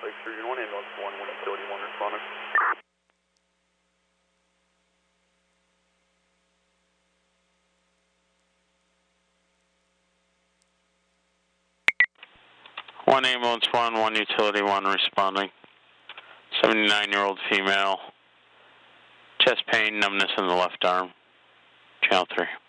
Lake Surgeon 1, ambulance 1, utility 1 responding. One ambulance 1 utility 1 responding. 79-year-old female. Chest pain, numbness in the left arm. Channel 3.